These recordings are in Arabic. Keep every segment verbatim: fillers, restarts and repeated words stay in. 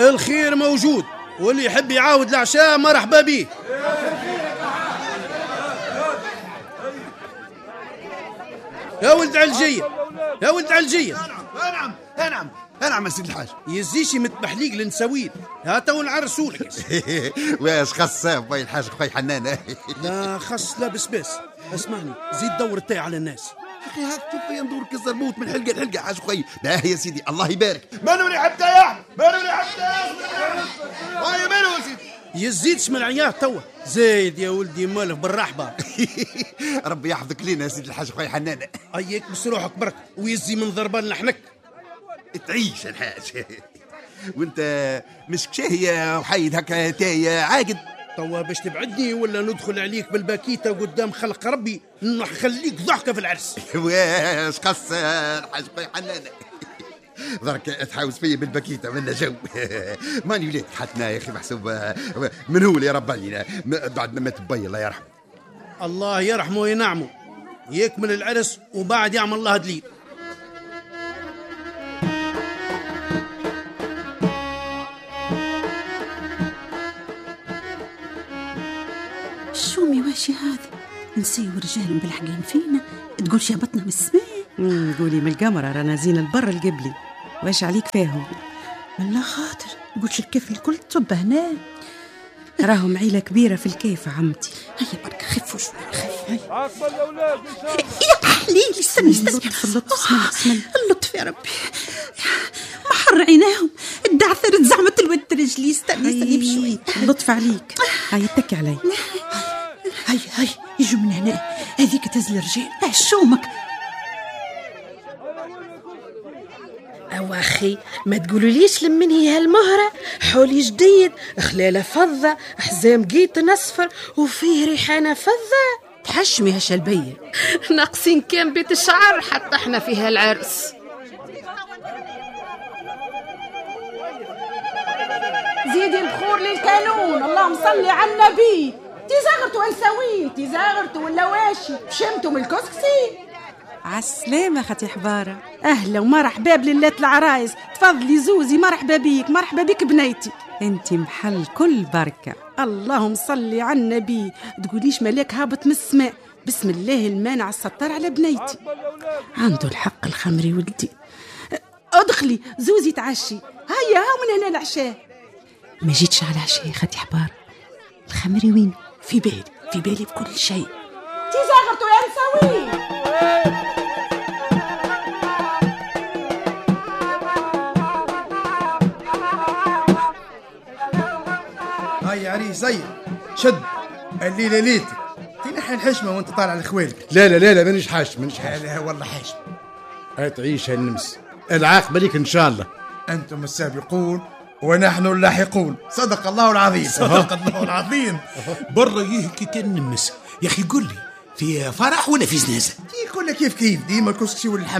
الخير موجود، واللي يحب يعاود العشاء مرحبا بيه. يا ولد علجية، يا ولد علجية. نعم نعم نعم يا سيد الحاج. يزيشي متبحليق لنسوين، ها تو نعرسولك. واش خص باي الحاج خويا حنان؟ لا خص لا بس بس. اسمعني، زيد دور التاي على الناس. اخي هاك شوف ندور كالزربوط من حلقه لحلقه حاج خويا. لا يا سيدي الله يبارك. مانو لي حتى يا احمد، مانو لي حتى يا احمد. هاي مانو يا سيدي. يزيدش من العياط توا. زايد يا ولدي مالك بالرحبه. ربي يحفظك لينا يا سيدي الحاج خويا حنان. اياك بس روحك برك ويزي من ضربان لحنك. تعيش الحاج. وانت مش شاهية وحيد هكا تاي عاقد. توا باش تبعدني ولا ندخل عليك بالباكيته قدام خلق ربي نخليك ضحكه في العرس. واش قص الحاج خويا حنان؟ ضرك تحاوز فيا بالباكيته من جو. ماني وليك حتنا يا اخي محسوب من هو اللي ربى علينا بعد ما تبي الله يرحمه. الله يرحمه وينعمه. يكمل العرس وبعد يعمل الله دليل. شو ماشي هذا؟ نسيو رجال مبلحقين فينا، تقول شابطنا من السماء. قولي من القمرة رانا زين البر القبلي، واش عليك فيهم؟ من لا خاطر قلت الكيف الكل تصب هنا. راهم عيلة كبيرة في الكيف عمتي. هيا برك خفوا شوي خف. هيا عقبال الاولاد يا حليلي استني استني. اللطف بسم الله. اللطف يا ربي. ما حر عيناهم الدعثر زعمت الود رجلي. استني استني بشوي. اللطف عليك. هيا اتكي علي. هيا هيا يجوا من هنا. هذيك تزل رجال شومك. أواخي ما تقولوا ليش لمن هي هالمهرة؟ حولي جديد، خلالة فضة، حزام قيط أصفر وفيه ريحانة فضة. تحشمي هالشلبية. ناقصين كان بيت الشعر حتى احنا فيها العرس. زيدي البخور للكانون. اللهم صلي على النبي. تزاغرتوا انساوين، تزاغرتوا ولا واشي شمتوا من الكسكسي. عالسلامة خاتي حبارة. أهلا ومرحبا بليلة العرايس. تفضلي زوزي. مرحبا بيك مرحبا بيك بنيتي. انت محل كل بركة. اللهم صلي على النبي. تقوليش ملاك هابط من السماء. بسم الله المانع الستار على بنيتي. عنده الحق الخمري ولدي. ادخلي زوزي تعشي. هيا ها من هنا العشاء. ما جيتش على عشاء خاتي حبارة. الخمري وين؟ في بالي في بالي بكل شيء. تزاغرتوا يا نساوين. هاي عريس زي شد الليلة ليلتك. تنحي الحشمة وانت طالع لخوالك. لا لا لا لا مانيش حاش مانيش حاش. لا والله حاشم. هتعيش هالنمس. العاقبة ليك ان شاء الله. انتم السابقون ونحن اللاحقون. صدق الله العظيم. صدق الله العظيم. برا يهكي كالنمس. يا اخي قل لي في فرح ولا في جنازة؟ في كل كيف كيف ديما الكسكسي واللحم.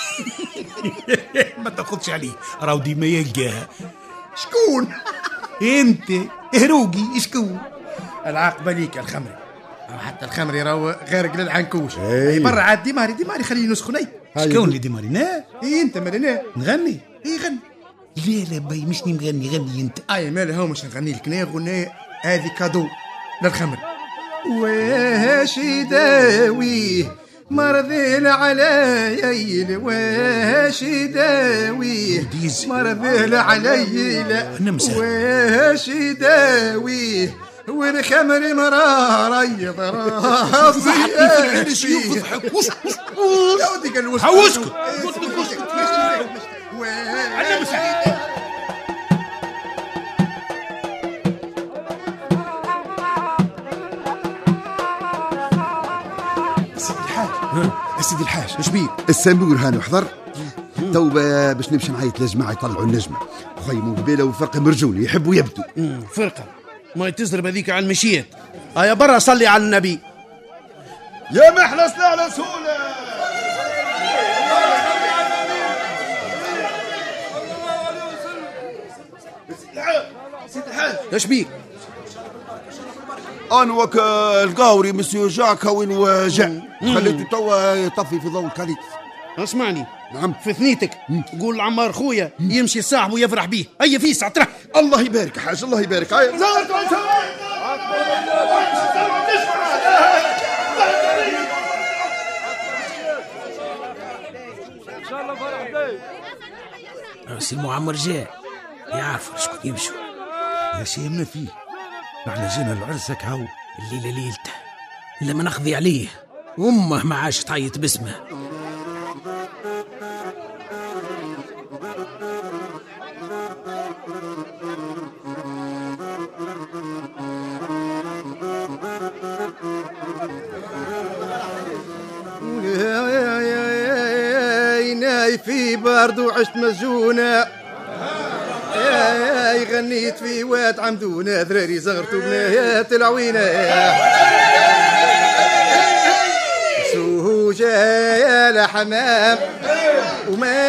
ما تاخذش عليه راهو ديما يلقاها. شكون؟ انت هروقي شكون؟ العاقبة ليك الخمري. حتى الخمري راهو غارق للعنكوش. اي برا عاد ديماري ديماري خليني نسخني. شكون اللي ديماري؟ نا اي انت مالنا نغني. اي غني. لا لا باي مش نغني غني انت. اي ماله هو مش نغني لك. انا غنية هذه كادو للخمر. واش يداويه مرضين علي واش يداويه مرضين علي واش يداويه والخمر مرار يضرب راسي. يضحك وش يا ودي قال وش حوسكم. سيدي الحاج اش بيك؟ السمور هانو حضر تو باش نمشي معايا ثلاث جماعه يطلعوا النجمه. خيموا قبيله وفرقه مرجول يحبوا يبدوا. فرقه ما تزرب هذيك على المشيات. هيا برا صلي على النبي. يا محلى سلالة سهولة. سيدي الحاج اش بيك؟ انا وك القاوري مسيو جاك وين وجع خليته توا يطفي في ضوء الكاليت. اسمعني. نعم. في ثنيتك قول لعمار خويا يمشي صاحبه يفرح بيه. هيا فيس عطره. الله يبارك حاج، الله يبارك. هاي سي المعمر جاء يعرفوا شكون يمشوا. يا سي ما فيه، نحن جينا لعرسك هاو. الليلة ليلته لما نقضي عليه أمه ما عاش تعيط باسمه. في برد وعشت مسجونة، يا غنيت في واد عمدونة، ذراري زغرتو بنايات العوينة، سوجة يا الحمام وما